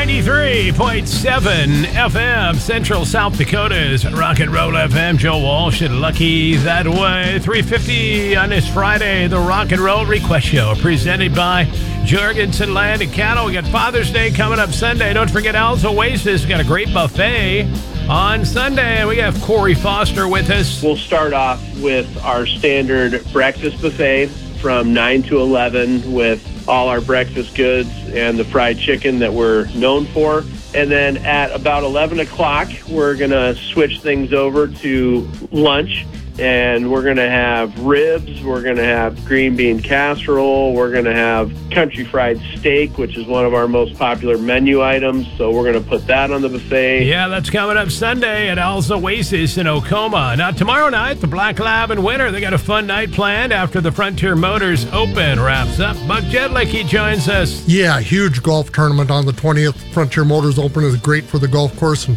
93.7 FM, Central South Dakota's Rock and Roll FM. Joe Walsh and Lucky That Way. 3:50 on this Friday, the Rock and Roll Request Show, presented by Jorgensen Land and Cattle. We got Father's Day coming up Sunday. Don't forget Al's Oasis. Got a great buffet on Sunday. We have Corey Foster with us. We'll start off with our standard breakfast buffet from 9 to 11 with all our breakfast goods and the fried chicken that we're known for. And then at about 11 o'clock, we're going to switch things over to lunch. And we're going to have ribs, we're going to have green bean casserole, we're going to have country fried steak, which is one of our most popular menu items. So we're going to put that on the buffet. Yeah, that's coming up Sunday at Al's Oasis in Oklahoma. Now, tomorrow night, the Black Lab and Winter, they got a fun night planned after the Frontier Motors Open wraps up. Buck Jedlicki joins us. Yeah, huge golf tournament on the 20th. Frontier Motors Open is great for the golf course and